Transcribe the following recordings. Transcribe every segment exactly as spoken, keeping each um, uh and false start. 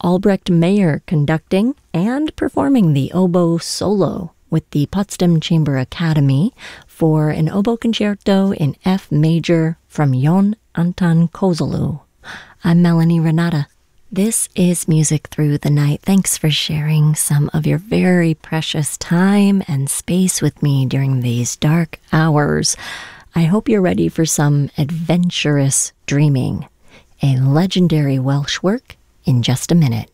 Albrecht Meyer conducting and performing the oboe solo with the Potsdam Chamber Academy for an oboe concerto in F major from Jon Anton Kozellu. I'm Melanie Renata. This is Music Through the Night. Thanks for sharing some of your very precious time and space with me during these dark hours. I hope you're ready for some adventurous dreaming. A legendary Welsh work in just a minute.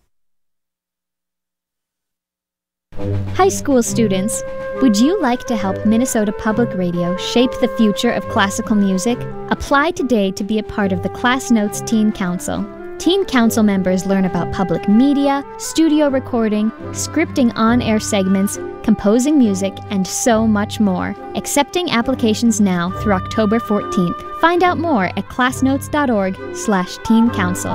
High school students, would you like to help Minnesota Public Radio shape the future of classical music? Apply today to be a part of the Class Notes Teen Council. Teen Council members learn about public media, studio recording, scripting on-air segments, composing music, and so much more. Accepting applications now through October fourteenth. Find out more at classnotes.org slash teen council.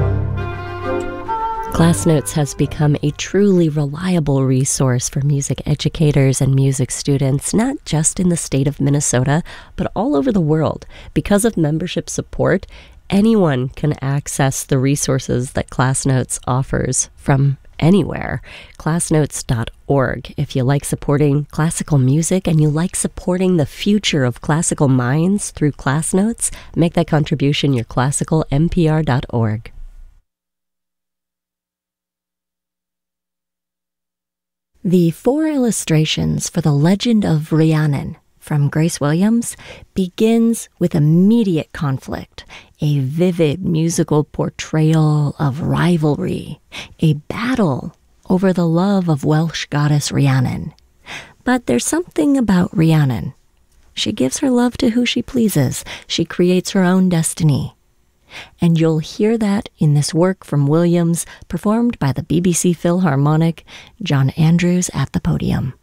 ClassNotes has become a truly reliable resource for music educators and music students, not just in the state of Minnesota, but all over the world. Because of membership support, anyone can access the resources that ClassNotes offers from anywhere. classnotes dot org. If you like supporting classical music and you like supporting the future of classical minds through ClassNotes, make that contribution your classical n p r dot org. The four illustrations for The Legend of Rhiannon from Grace Williams begins with immediate conflict, a vivid musical portrayal of rivalry, a battle over the love of Welsh goddess Rhiannon. But there's something about Rhiannon. She gives her love to who she pleases. She creates her own destiny. And you'll hear that in this work from Williams, performed by the B B C Philharmonic, John Andrews at the podium.